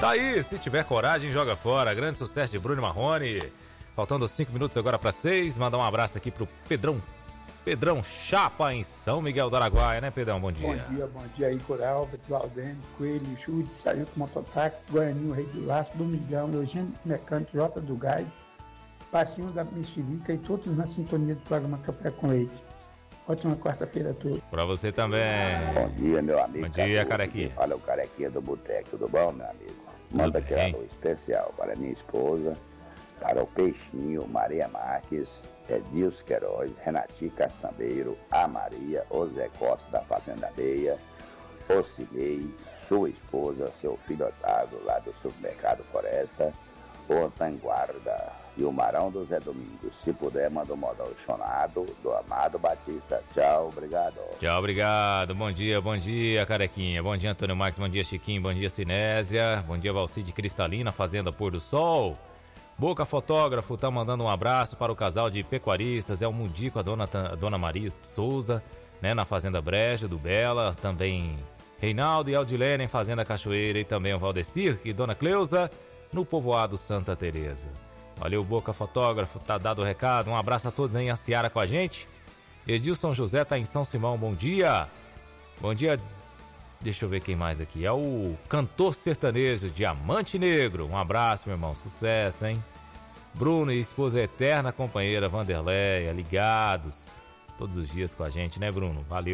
Tá aí, se tiver coragem, joga fora. Grande sucesso de Bruno Marrone. Faltando 5 minutos agora para 6. Mandar um abraço aqui pro Pedrão Chapa, em São Miguel do Araguaia, né, Pedrão? Bom dia. Bom dia aí, Coralva, Valdênio, Coelho, Chute, Sargento Mototáxi, Guarani, Rei do Laço, Domingão, Eugênio Mecânico, Jota do Gás, Passinho da Mexerica e todos na sintonia do programa Café com Leite. Ótima quarta-feira a todos. Pra você também. Bom dia, meu amigo. Bom dia, Carequinha. Olha o Carequinha do Boteco, tudo bom, meu amigo? Manda aquele alô especial para minha esposa, para o Peixinho, Maria Marques, Edilson Queiroz, Renatinho Caçambeiro, a Maria, o Zé Costa da Fazenda Areia, o Cilei, sua esposa, seu filho Otávio, lá do supermercado Floresta, o Tanguarda e o Marão do Zé Domingos. Se puder, manda um modal chonado do Amado Batista. Tchau, obrigado. Tchau, obrigado. Bom dia, Carequinha. Bom dia, Antônio Marques. Bom dia, Chiquinho. Bom dia, Sinésia. Bom dia, Valcide Cristalina, Fazenda Pôr do Sol. Boca Fotógrafo tá mandando um abraço para o casal de pecuaristas, é o Mundico, a dona Maria Souza, né, na Fazenda Brejo, do Bela, também Reinaldo e Aldilene em Fazenda Cachoeira, e também o Valdecir e Dona Cleusa no povoado Santa Teresa. Valeu, Boca Fotógrafo, tá dado o recado, um abraço a todos aí em Aciara com a gente. Edilson José tá em São Simão, bom dia. Bom dia, deixa eu ver quem mais aqui, é o cantor sertanejo Diamante Negro, um abraço, meu irmão, sucesso, hein? Bruno e esposa eterna companheira Vanderleia, ligados todos os dias com a gente, né, Bruno? Valeu.